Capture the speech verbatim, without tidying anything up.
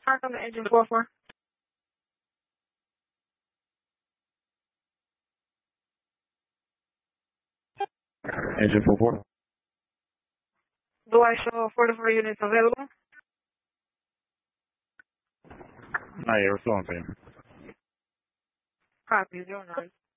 Park on the engine four four. Engine four four. Do I show forty-four units available? Not yet, we're still on scene. Copy, zero nine.